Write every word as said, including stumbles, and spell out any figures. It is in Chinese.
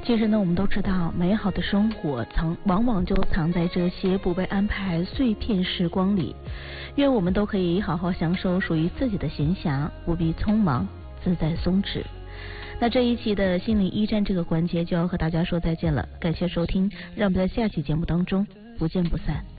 其实呢，我们都知道，美好的生活藏往往就藏在这些不被安排碎片时光里。愿我们都可以好好享受属于自己的闲暇，不必匆忙，自在松弛。那这一期的心理驿站这个环节就要和大家说再见了，感谢收听，让我们在下期节目当中不见不散。